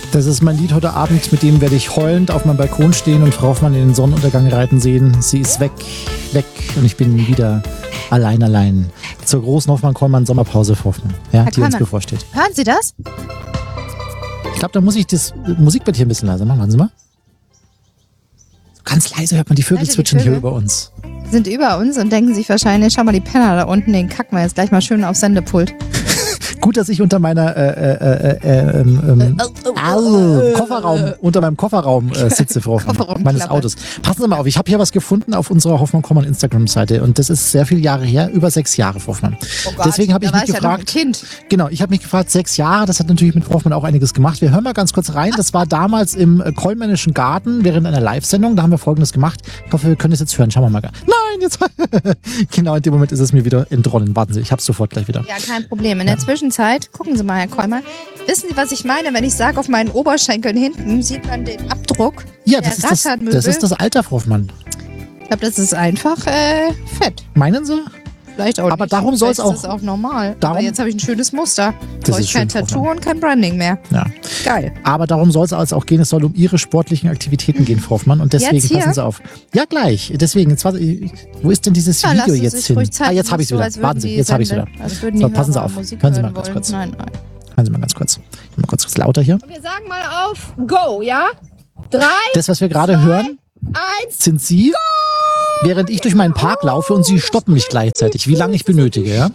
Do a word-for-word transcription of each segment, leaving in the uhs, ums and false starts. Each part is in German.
Das ist mein Lied heute Abend, mit dem werde ich heulend auf meinem Balkon stehen und Frau Hoffmann in den Sonnenuntergang reiten sehen. Sie ist weg, weg und ich bin wieder allein, allein. Zur großen Hoffmann-Kollmann-Sommerpause, Frau Hoffmann, ja, die uns bevorsteht. Hören Sie das? Ich glaube, da muss ich das Musikbett hier ein bisschen leiser machen. Warten Sie mal. Ganz leise hört man die Vögel zwitschern hier über uns. Sind über uns und denken sich wahrscheinlich, schau mal, die Penner da unten, den kacken wir jetzt gleich mal schön aufs Sendepult. Gut, dass ich unter meiner äh, äh, äh, ähm, äh, Kofferraum, unter meinem Kofferraum äh, sitze, Frau Hoffmann, meines Autos. Passen Sie mal auf, ich habe hier was gefunden auf unserer Hoffmann-Kollmann Instagram-Seite und das ist sehr viele Jahre her, über sechs Jahre, Frau Hoffmann. Oh Gott, deswegen habe ich mich ja gefragt, noch ein Kind. Genau, ich habe mich gefragt, sechs Jahre, das hat natürlich mit Frau Hoffmann auch einiges gemacht. Wir hören mal ganz kurz rein, das war damals im äh, Kollmännischen Garten während einer Live-Sendung, da haben wir Folgendes gemacht. Ich hoffe, wir können es jetzt hören, schauen wir mal. Nein, jetzt, genau in dem Moment ist es mir wieder entronnen. Warten Sie, ich habe es sofort gleich wieder. Ja, kein Problem. In der Zwischenzeit, gucken Sie mal, Herr Kollmann, wissen Sie, was ich meine, wenn ich sage, auf meinen Oberschenkeln hinten sieht man den Abdruck Ja, der das ist das, das ist das Alter, Frau Hoffmann. Ich glaube, das ist einfach äh, fett. Meinen Sie? Vielleicht auch Aber nicht. darum soll es auch. Das ist auch normal. Darum, Aber jetzt habe ich ein schönes Muster. Das Brauche ist ich kein schön, Tattoo und kein Branding mehr. Ja. Geil. Aber darum soll es also auch gehen. Es soll um Ihre sportlichen Aktivitäten gehen, Frau Hoffmann. Und deswegen Jetzt hier? passen Sie auf. Ja, gleich. Deswegen, jetzt, warte, wo ist denn dieses Ja, Video lassen Sie jetzt sich hin? ruhig Zeit, Ah, jetzt habe ich es so, wieder. als würden Warten Sie, die jetzt habe ich es wieder. Sende- als würden die So, passen Sie Hörer auf. Musik Hören Sie mal hören ganz wollen. kurz. Nein, nein. Hören Sie mal ganz kurz. Mal kurz kurz lauter hier. Wir sagen mal auf Go, ja? Drei, Das, was wir gerade zwei, hören, eins. sind Sie, während ich durch meinen Park laufe und Sie stoppen mich gleichzeitig, wie lange ich benötige, ja?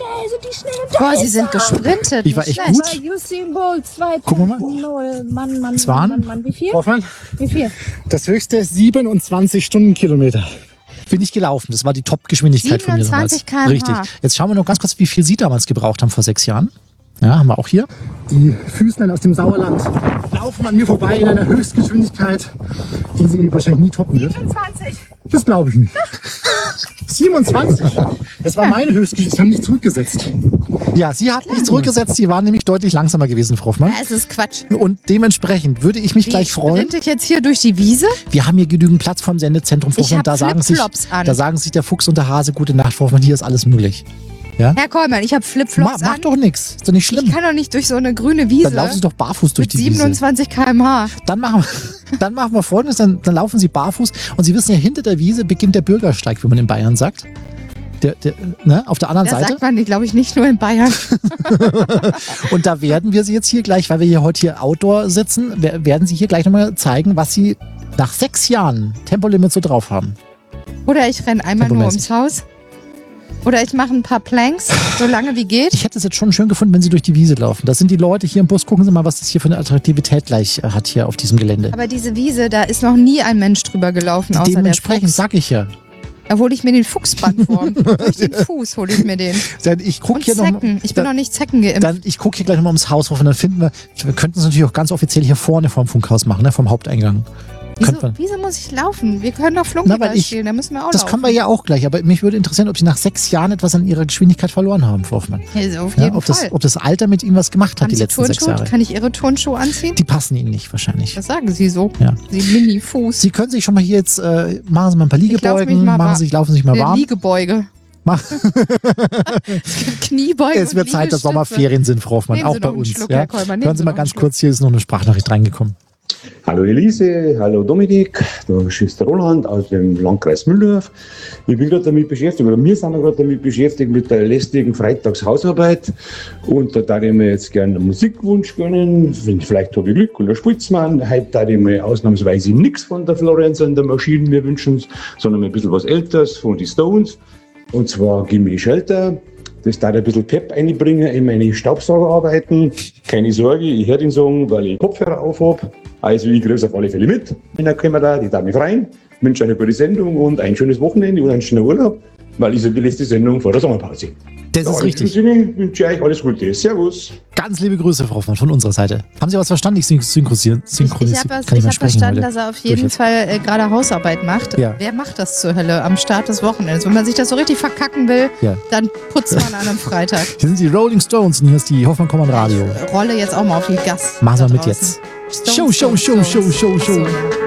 Boah, Sie sind gesprintet. Ich war nicht echt schlecht. gut. Usain Bolt, zwei. Gucken wir mal. Null. Mann, Mann, Das Mann, waren? Mann, Mann. Wie viel? Hoffmann, Wie viel? das höchste siebenundzwanzig Stundenkilometer. Bin ich gelaufen. Das war die Top-Geschwindigkeit von mir damals. siebenundzwanzig Kilometer pro Stunde. Richtig. Jetzt schauen wir noch ganz kurz, wie viel Sie damals gebraucht haben vor sechs Jahren. Ja, haben wir auch hier. Die Füßlein aus dem Sauerland laufen an mir vorbei in einer Höchstgeschwindigkeit, die Sie wahrscheinlich nie toppen wird. siebenundzwanzig. Das glaube ich nicht. siebenundzwanzig. Das war meine Höchstgeschwindigkeit. Ich habe nicht zurückgesetzt. Ja, sie hat nicht zurückgesetzt. Sie waren nämlich deutlich langsamer gewesen, Frau Hoffmann. Ja, es ist Quatsch. Und dementsprechend würde ich mich gleich freuen. Sprinte ich jetzt hier durch die Wiese? Wir haben hier genügend Platz vom Sendezentrum, Frau Ich Hoffmann. hab Da sagen sich, Flipflops an. da sagen sich der Fuchs und der Hase, gute Nacht, Frau Hoffmann. Hier ist alles möglich. Ja? Herr Kollmann, ich habe Ma, Flipflops mach an. doch nichts. Ist doch nicht schlimm. Ich kann doch nicht durch so eine grüne Wiese Dann laufen Sie doch barfuß durch mit die Wiese. siebenundzwanzig Kilometer pro Stunde. Dann machen, wir, dann machen wir Folgendes, dann, dann laufen Sie barfuß und Sie wissen ja, hinter der Wiese beginnt der Bürgersteig, wie man in Bayern sagt. Der, der, ne, auf der anderen Das Seite. sagt man, glaube ich, nicht nur in Bayern. Und da werden wir Sie jetzt hier gleich, weil wir hier heute hier Outdoor sitzen, wer- werden Sie hier gleich nochmal zeigen, was Sie nach sechs Jahren Tempolimit so drauf haben. Oder ich renne einmal nur Tempomäßig. ums Haus. Oder ich mache ein paar Planks, so lange wie geht. Ich hätte es jetzt schon schön gefunden, wenn Sie durch die Wiese laufen. Das sind die Leute hier im Bus. Gucken Sie mal, was das hier für eine Attraktivität gleich äh, hat hier auf diesem Gelände. Aber diese Wiese, da ist noch nie ein Mensch drüber gelaufen, außer der Dementsprechend Fuchs. sag ich ja. Da hole ich mir den Fuchsband vor. Durch den Fuß hole ich mir den. Dann Ich gucke Und hier noch. Zecken. Ich bin dann, noch nicht Zecken geimpft. dann, ich gucke hier gleich nochmal ums Haus rauf und dann finden wir, wir könnten es natürlich auch ganz offiziell hier vorne vorm Funkhaus machen, ne, vom Haupteingang. Wieso, Könnte man- wieso muss ich laufen? Wir können doch Na, Flunkyball weil ich- spielen, da müssen wir auch Das laufen. können wir ja auch gleich, aber mich würde interessieren, ob Sie nach sechs Jahren etwas an Ihrer Geschwindigkeit verloren haben, Frau Hoffmann. Also auf Ja, jeden ob, das, Fall. ob das Alter mit Ihnen was gemacht hat, Haben die Sie letzten sechs Turnschuhe? Jahre. Kann ich Ihre Turnschuhe anziehen? Die passen Ihnen nicht wahrscheinlich. Das sagen Sie so. Ja. Sie Mini-Fuß. Sie können sich schon mal hier jetzt, äh, machen Sie mal ein paar Ich lauf mich Liegebeugen, mal machen wa- Sie, laufen Sie sich mal Äh, warm. Liegebeuge. Mach, Es gibt Kniebeugen es wird und Zeit, dass Liegestütze. Sommerferien sind, Frau Hoffmann, Nehmen auch Sie bei noch einen uns. Schluck, Ja? Herr Kollmann, nehmen Hören Sie Sie mal noch ganz einen kurz, hier ist noch eine Sprachnachricht reingekommen. Hallo Elise, hallo Dominik, da ist der Roland aus dem Landkreis Mühldorf. Ich bin gerade damit beschäftigt, oder wir sind gerade damit beschäftigt mit der lästigen Freitagshausarbeit. Und da darf ich mir jetzt gerne einen Musikwunsch gönnen. Vielleicht habe ich Glück und der Spitzmann. Heute darf ich mir ausnahmsweise nichts von der Florenz und der Maschinen mir wünschen, sondern ein bisschen was Älteres von den Stones. Und zwar Gimme Shelter. Das darf ein bisschen Pep einbringen in meine Staubsaugerarbeiten. Keine Sorge, ich höre den Song, weil ich Kopfhörer auf habe. Also ich grüße auf alle Fälle mit. Wenn ihr kommt, da, die darf mich freuen. Ich wünsche euch eine gute Sendung und ein schönes Wochenende und einen schönen Urlaub, weil ist ja die letzte Sendung vor der Sommerpause. Das ist in richtig. diesem Sinne wünsche ich euch alles Gute. Servus. Ganz liebe Grüße, Frau Hoffmann, von unserer Seite. Haben Sie was verstanden? Ich syn- synchronisieren. Ich, ich synchronisieren. habe Kann ich mal hab sprechen verstanden, heute. dass er auf Durch jeden jetzt. Fall äh, gerade Hausarbeit macht. Ja. Wer macht das zur Hölle am Start des Wochenendes? Wenn man sich das so richtig verkacken will, Ja. dann putzt man an einem Freitag. Hier sind die Rolling Stones und hier ist die Hoffmann Kommand Radio. Ich rolle jetzt auch mal auf die Gas. Machen da wir mit draußen. jetzt. Stones, Show, show, Stones, show, show, Stones. show, show. Ach so, ja.